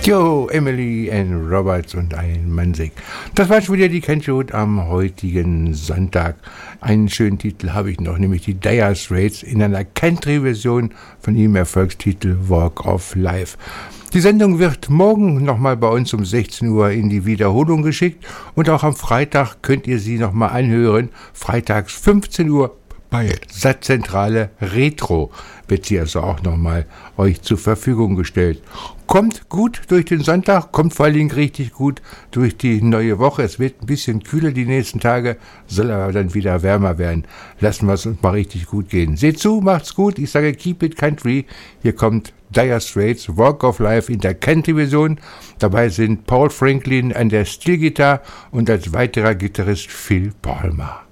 Jo, Emily and Roberts und ein Mansig. Das war schon wieder die Kennschuld am heutigen Sonntag. Einen schönen Titel habe ich noch, nämlich die Dire Straits in einer Country-Version von ihrem Erfolgstitel Walk of Life. Die Sendung wird morgen nochmal bei uns um 16 Uhr in die Wiederholung geschickt und auch am Freitag könnt ihr sie nochmal anhören. Freitags 15 Uhr bei Satzzentrale Retro wird sie also auch nochmal euch zur Verfügung gestellt. Kommt gut durch den Sonntag, kommt vor allen Dingen richtig gut durch die neue Woche. Es wird ein bisschen kühler die nächsten Tage, soll aber dann wieder wärmer werden. Lassen wir es uns mal richtig gut gehen. Seht zu, macht's gut. Ich sage Keep It Country. Hier kommt Dire Straits, Walk of Life in der Country-Version. Dabei sind Paul Franklin an der Steelgitarre und als weiterer Gitarrist Phil Palmer.